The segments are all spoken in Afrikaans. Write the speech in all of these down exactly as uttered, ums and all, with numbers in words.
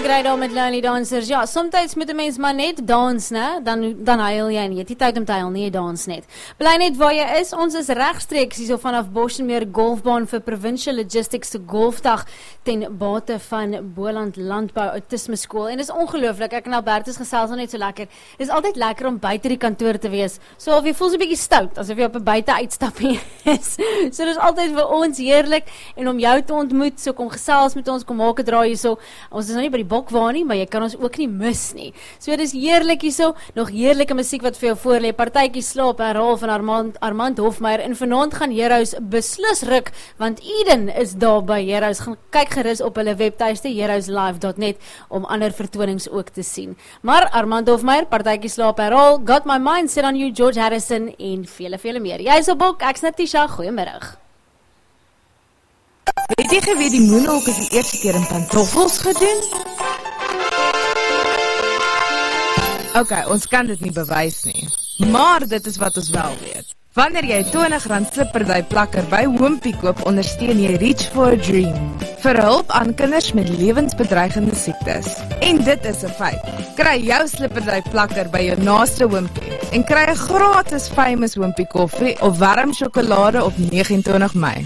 kry daar met Lonely Dancers. Ja, soms moet 'n mens maar net dans, né? Dan dan huil jy nie. Die tyd om te huil nie, jy dans net. Bly net waar jy is. Ons is regstreeks hierso vanaf Bostonmeer Golfbaan vir Provincial Logistics se golfdag ten bate van Boland Landbou Autisme Skool. En dis ongelooflik. Ek en Albertus gesels nog net so lekker. Dis altyd lekker om buite die kantoor te wees. So of jy voel so 'n bietjie stout asof jy op 'n buite uitstappie is. So dis altyd vir ons heerlik en om jou te ontmoet. So kom gesels met ons, kom maak 'n draai hierso. Ons is nou nie by die Bokwaan nie, maar jy kan ons ook nie mis nie. So dis heerlik hierso, nog heerlike musiek wat vir jou voorlê. Partytjie slaap en rol van Armand Armand Hofmeyer en vanaand gaan Heroes beslis ruk want Eden is daar by Heroes. Gaan kyk gerus op hulle webtuiste heroes live dot net om ander vertonings ook te sien. Maar Armand Hofmeyer, partytjie slaap en rol, Got My Mind Set on You, George Harrison en vele vele meer. Jy is op Bok, ek's Natisha, goeiemiddag. Het jy geweet die moonwalk is die eerste keer in pantoffels gedoen? Ok, ons kan dit nie bewys nie. Maar dit is wat ons wel weet. Wanneer jy twintig rand slipperdui plakker by Wimpy koop, ondersteun jy Reach for a Dream. Vir hulp aan kinders met lewensbedreigende siektes. En dit is 'n feit. Kry jou slipperdui plakker by jou naaste Wimpy en kry 'n gratis famous Wimpy koffie of warm sjokolade op vyf nege Mei.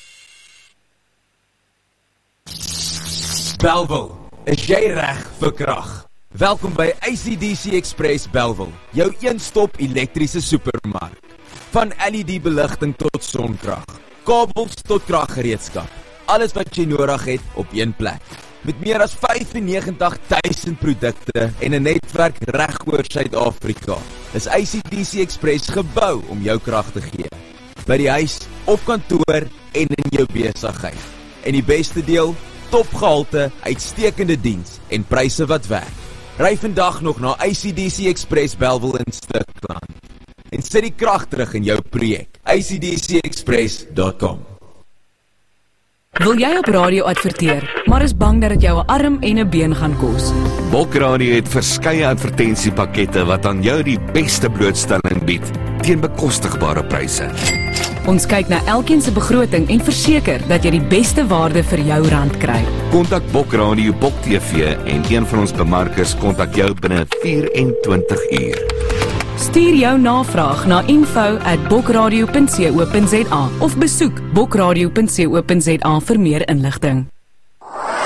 Bellville, is jy reg vir krag? Welkom by I C D C Express Bellville, jou een-stop elektriese supermark. Van L E D-beligting tot sonkrag, kabels tot kraggereedskap, alles wat jy nodig het op een plek. Met meer as vyfennegentig duisend produkte en 'n netwerk reg oor Suid-Afrika, is I C D C Express gebou om jou krag te gee. By die huis, op kantoor en in jou besigheid. En die beste deel, topgehalte, uitstekende diens en pryse wat werk. Ry vandag nog na I C D C Express Bellville in Stikland en sit die krag terug in jou projek. I C D C express dot com. Wil jy op radio adverteer, maar is bang dat dit jou 'n arm en 'n been gaan kos? Bok Radio het verskeie advertensiepakkette wat aan jou die beste blootstelling bied teen bekostigbare pryse. Ons kyk na elkeen se begroting en verseker dat jy die beste waarde vir jou rand kry. Kontak Bok Radio, Bok T V en een van ons bemarkers kontak jou binne vyf en twintig uur. Stuur jou navraag na info at bokradio punt co punt za of besoek bokradio punt co punt za vir meer inligting.